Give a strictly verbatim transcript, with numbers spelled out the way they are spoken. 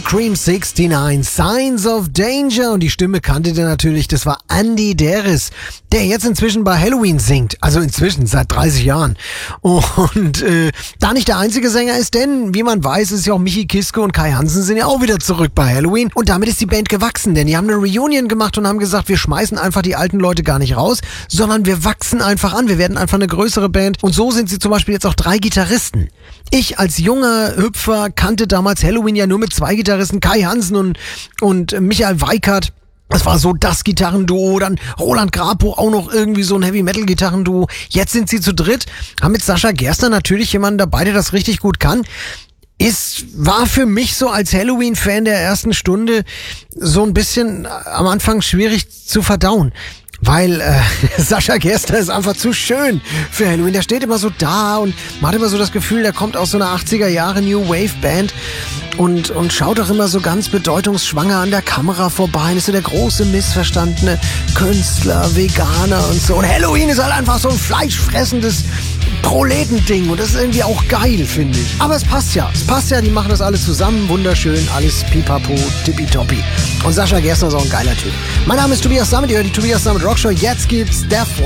Cream neunundsechzig, Signs of Danger. Und die Stimme kanntet ihr natürlich, das war Andy Deris, der jetzt inzwischen bei Halloween singt. Also inzwischen, seit dreißig Jahren. Und äh, da nicht der einzige Sänger ist, denn wie man weiß, ist ja auch Michi Kiske und Kai Hansen sind ja auch wieder zurück bei Halloween. Und damit ist die Band gewachsen, denn die haben eine Reunion gemacht und haben gesagt, wir schmeißen einfach die alten Leute gar nicht raus, sondern wir wachsen einfach an. Wir werden einfach eine größere Band. Und so sind sie zum Beispiel jetzt auch drei Gitarristen. Ich als junger Hüpfer kannte damals Halloween ja nur mit zwei Gitarristen, Kai Hansen und, und Michael Weikert. Das war so das Gitarrenduo, dann Roland Grapo, auch noch irgendwie so ein Heavy-Metal-Gitarrenduo. Jetzt sind sie zu dritt, haben mit Sascha Gerster natürlich jemanden dabei, der das richtig gut kann. Ist, war für mich so als Halloween-Fan der ersten Stunde so ein bisschen am Anfang schwierig zu verdauen. Weil äh, Sascha Gerster ist einfach zu schön für Halloween. Der steht immer so da und man hat immer so das Gefühl, der kommt aus so einer achtziger Jahre New Wave Band und, und schaut auch immer so ganz bedeutungsschwanger an der Kamera vorbei. Ist so der große missverstandene Künstler, Veganer und so. Und Halloween ist halt einfach so ein fleischfressendes Proletending und das ist irgendwie auch geil, finde ich. Aber es passt ja, es passt ja, die machen das alles zusammen, wunderschön, alles pipapo, tippitoppi. Und Sascha Gerster ist auch ein geiler Typ. Mein Name ist Tobias Sammet, ihr hört die Tobias Sammet Rockshow. Jetzt gibt's Death